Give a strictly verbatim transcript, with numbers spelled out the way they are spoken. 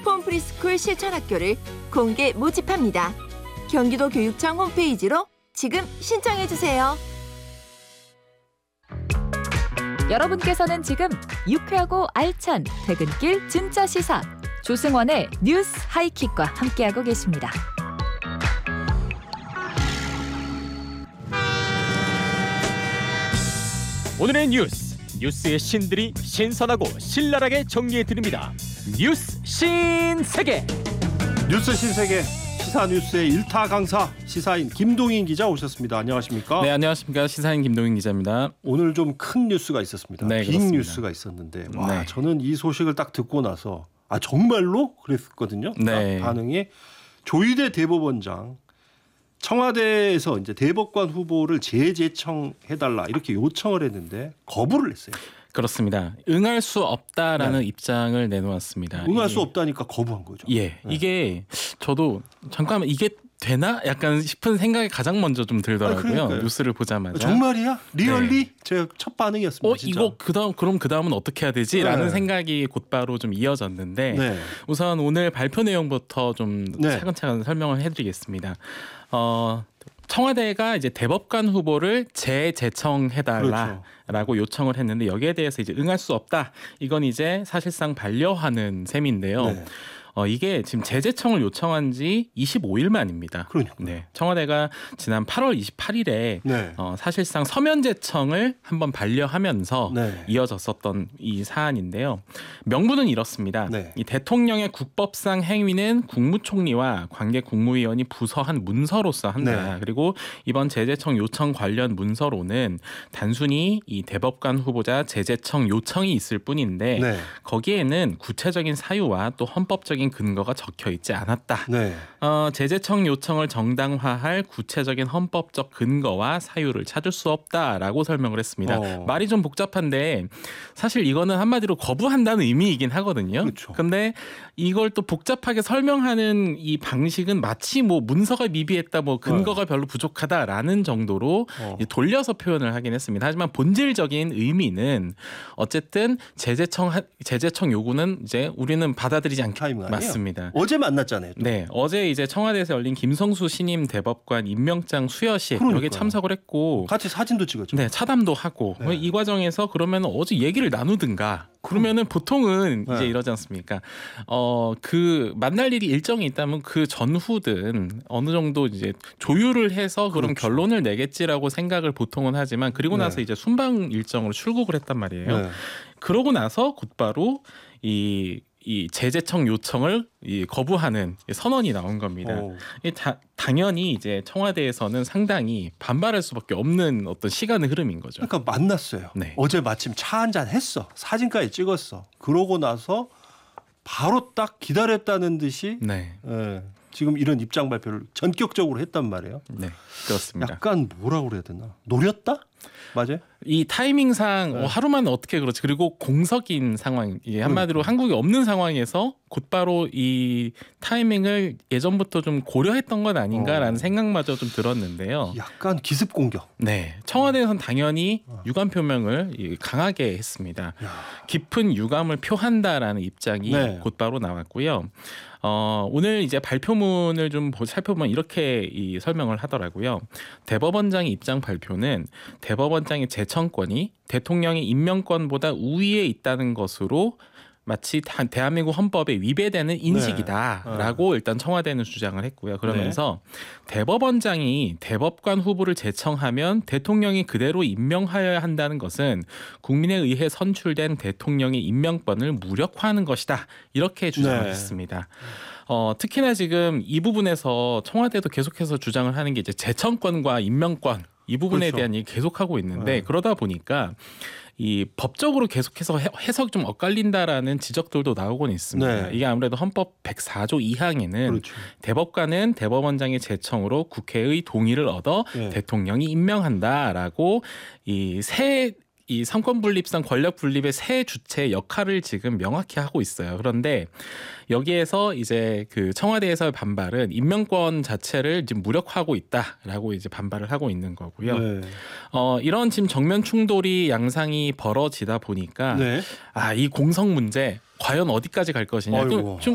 홈프리스쿨 실천학교를 공개 모집합니다. 경기도 교육청 홈페이지로 지금 신청해주세요. 여러분께서는 지금 유쾌하고 알찬 퇴근길 진짜 시사 조승원의 뉴스 하이킥과 함께하고 계십니다. 오늘의 뉴스, 뉴스의 신들이 신선하고 신랄하게 정리해드립니다. 뉴스 신세계. 뉴스 신세계 시사 뉴스의 일타 강사 시사인 김동인 기자 오셨습니다. 안녕하십니까? 네, 안녕하십니까? 시사인 김동인 기자입니다. 오늘 좀 큰 뉴스가 있었습니다. 네, 빅 그렇습니다. 뉴스가 있었는데 와, 네. 저는 이 소식을 딱 듣고 나서 아 정말로 그랬거든요. 네. 반응이 조희대 대법원장 청와대에서 이제 대법관 후보를 재제청해달라 이렇게 요청을 했는데 거부를 했어요. 그렇습니다. 응할 수 없다라는 네. 입장을 내놓았습니다. 응할 이게, 수 없다니까 거부한 거죠. 예, 네. 이게 저도 잠깐만 이게 되나? 약간 싶은 생각이 가장 먼저 좀 들더라고요. 아니, 그러니까요. 뉴스를 보자마자. 정말이야? 리얼리? 제 첫 반응이었습니다. 어, 진짜. 이거 그다음 그럼 그 다음은 어떻게 해야 되지? 네. 라는 생각이 곧바로 좀 이어졌는데 네. 우선 오늘 발표 내용부터 좀 네. 차근차근 설명을 해드리겠습니다. 어, 청와대가 이제 대법관 후보를 재제청해달라라고 그렇죠. 요청을 했는데 여기에 대해서 이제 응할 수 없다. 이건 이제 사실상 반려하는 셈인데요. 네. 어, 이게 지금 재제청을 요청한 지 이십오 일 만입니다. 그러니까. 네, 청와대가 지난 팔월 이십팔일에 네. 어, 사실상 서면제청을 한번 반려하면서 네. 이어졌었던 이 사안인데요. 명분은 이렇습니다. 네. 이 대통령의 국법상 행위는 국무총리와 관계 국무위원이 부서한 문서로서 한다. 네. 그리고 이번 재제청 요청 관련 문서로는 단순히 이 대법관 후보자 재제청 요청이 있을 뿐인데 네. 거기에는 구체적인 사유와 또 헌법적인 근거가 적혀 있지 않았다. 네. 어, 재제청 요청을 정당화할 구체적인 헌법적 근거와 사유를 찾을 수 없다라고 설명을 했습니다. 어. 말이 좀 복잡한데 사실 이거는 한마디로 거부한다는 의미이긴 하거든요. 그렇죠. 근데 이걸 또 복잡하게 설명하는 이 방식은 마치 뭐 문서가 미비했다, 뭐 근거가 네. 별로 부족하다라는 정도로 어. 이제 돌려서 표현을 하긴 했습니다. 하지만 본질적인 의미는 어쨌든 재제청 재제청 요구는 이제 우리는 받아들이지 않기 타이밍 아니에요? 맞습니다. 어제 만났잖아요. 또. 네, 어제 이제 청와대에서 열린 김성수 신임 대법관 임명장 수여식 그러니까요. 여기 참석을 했고, 같이 사진도 찍었죠. 네, 차담도 하고 네. 이 과정에서 그러면 어제 얘기를 나누든가. 그러면은 보통은 네. 이제 이러지 않습니까? 어, 그 만날 일이 일정이 있다면 그 전후든 어느 정도 이제 조율을 해서 그런 그렇죠. 결론을 내겠지라고 생각을 보통은 하지만 그리고 네. 나서 이제 순방 일정으로 출국을 했단 말이에요. 네. 그러고 나서 곧바로 이 이 재제청 요청을 이 거부하는 선언이 나온 겁니다. 오. 이 다, 당연히 이제 청와대에서는 상당히 반발할 수밖에 없는 어떤 시간의 흐름인 거죠. 그러니까 만났어요. 네. 어제 마침 차 한잔 했어. 사진까지 찍었어. 그러고 나서 바로 딱 기다렸다는 듯이 네, 예, 지금 이런 입장 발표를 전격적으로 했단 말이에요. 네, 그렇습니다. 약간 뭐라고 그래야 되나? 노렸다? 맞아요? 이 타이밍상 네. 어, 하루만 어떻게 그렇지? 그리고 공석인 상황, 이게 한마디로 한국에 없는 상황에서 곧바로 이 타이밍을 예전부터 좀 고려했던 건 아닌가라는 어. 생각마저 좀 들었는데요. 약간 기습 공격. 네, 청와대에서는 당연히 어. 유감 표명을 이 강하게 했습니다. 야. 깊은 유감을 표한다라는 입장이 네. 곧바로 나왔고요. 어, 오늘 이제 발표문을 좀 보- 살펴보면 이렇게 이 설명을 하더라고요. 대법원장의 입장 발표는 대법원장의 제청권이 대통령의 임명권보다 우위에 있다는 것으로 마치 다- 대한민국 헌법에 위배되는 인식이다라고 네. 일단 청와대는 주장을 했고요. 그러면서 대법원장이 대법관 후보를 제청하면 대통령이 그대로 임명하여야 한다는 것은 국민에 의해 선출된 대통령의 임명권을 무력화하는 것이다. 이렇게 주장을 네. 했습니다. 어, 특히나 지금 이 부분에서 청와대도 계속해서 주장을 하는 게 이제 제청권과 임명권 이 부분에 그렇죠. 대한 얘기 계속하고 있는데 네. 그러다 보니까 이 법적으로 계속해서 해- 해석이 좀 엇갈린다라는 지적들도 나오곤 있습니다. 네. 이게 아무래도 헌법 백사조 이 항에는 그렇죠. 대법관은 대법원장의 제청으로 국회의 동의를 얻어 네. 대통령이 임명한다라고 이새 이 삼권 분립상 권력 분립의 새 주체 역할을 지금 명확히 하고 있어요. 그런데 여기에서 이제 그 청와대에서의 반발은 임명권 자체를 지금 무력화하고 있다라고 이제 반발을 하고 있는 거고요. 네. 어, 이런 지금 정면 충돌이 양상이 벌어지다 보니까 네. 아, 이 공석 문제 과연 어디까지 갈 것이냐. 아이고. 좀